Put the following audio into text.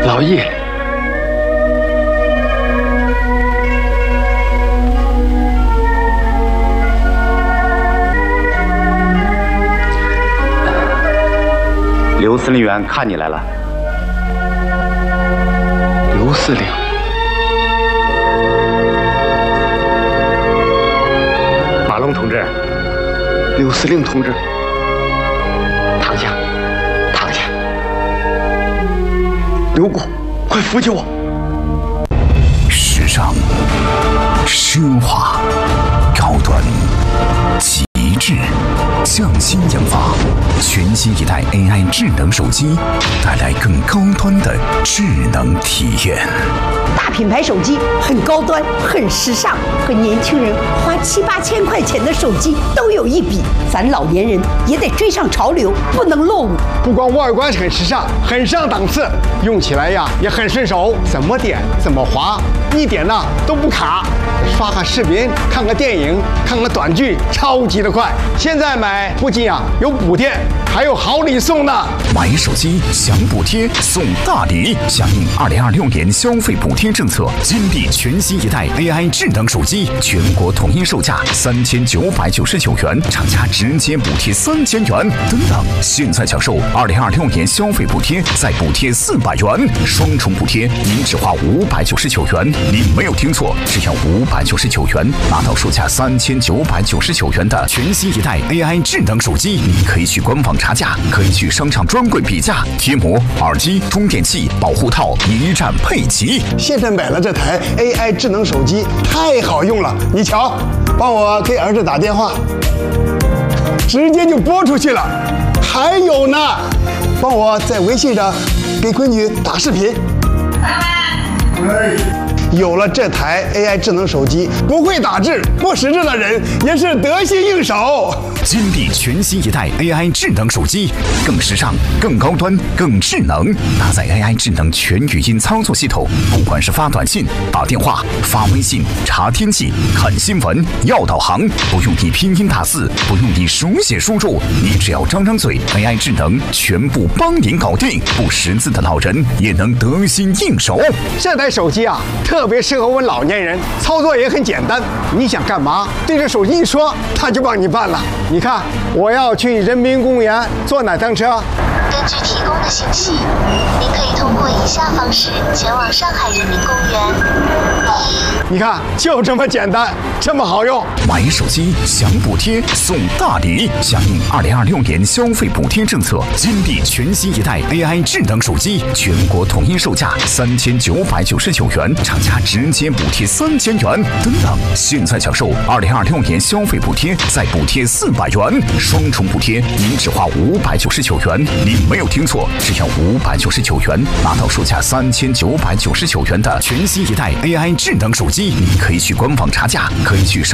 老叶， 刘司令员看你来了。 刘司令， 马龙同志， 刘司令同志， 躺下，躺下。 刘果，快扶起我！ 时尚、奢华、高端、极致，匠心研发，全新一代 AI 智能手机，带来更高端的智能体验。 大品牌手机很高端，很时尚，和年轻人花7、8千块钱的手机都有一比。咱老年人也得追上潮流，不能落伍。 不光外观很时尚，很上档次，用起来呀也很顺手，怎么点怎么滑，一点呢都不卡。刷个视频，看个电影，看个短剧，超级的快。现在买不仅有补贴，还有好礼送呢。 买手机享补贴送大礼，响应2026年消费补贴政策，金币全新一代 AI 智能手机，全国统一售价3999元，厂家直接补贴3000元。等等，现在享受2026年消费补贴，再补贴400元，双重补贴，您只花599元。您没有听错，只要599元，拿到售价3999元的全新一代 AI 智能手机。你可以去官网查价，可以去商场专柜比价，贴膜、耳机、充电器、保护套一站配齐。 现在买了这台 AI 智能手机，太好用了。你瞧，帮我给儿子打电话，直接就拨出去了。还有呢，帮我在微信上给闺女打视频。有了这台 AI 智能手机，不会打字、不识字的人也是得心应手。 金币全新一代 AI 智能手机，更时尚、更高端、更智能，搭载 AI 智能全语音操作系统，不管是发短信、打电话、发微信、查天气、看新闻、要导航，不用你拼音打字，不用你手写输入，你只要张张嘴 ，AI 智能全部帮您搞定。不识字的老人也能得心应手。 这台手机特别适合我们老年人，操作也很简单。你想干嘛，对着手机一说，它就帮你办了。你看，我要去人民公园坐哪趟车？ 根据提供的信息，您可以通过以下方式前往上海人民公园。 你看，就这么简单，这么好用。 买手机享补贴送大礼，响应2026年消费补贴政策，金币全新一代 AI 智能手机，全国统一售价3999元，厂家直接补贴3000元。等等，现在享受2026年消费补贴，再补贴400元，双重补贴，您只花599元。您没有听错，只要599元，拿到售价3999元的全新一代 AI 智能手机。你可以去官网查价，可以去